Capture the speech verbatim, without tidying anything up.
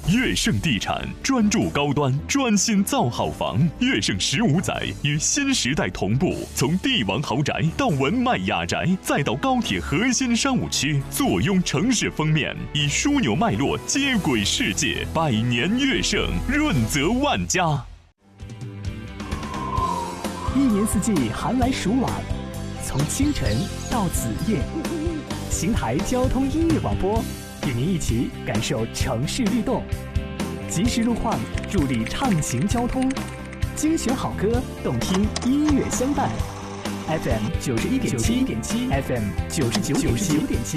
悦盛地产专注高端，专心造好房。悦盛十五载与新时代同步，从帝王豪宅到文迈雅宅，再到高铁核心商务区，坐拥城市封面，以枢纽脉络接轨世界。百年悦盛，润泽万家。 一年四季寒来暑往，从清晨到子夜，邢台交通音乐广播与您一起感受城市律动，及时路况助力畅行交通，精选好歌，动听音乐相伴。F M 九十一点七，F M 九十九点七。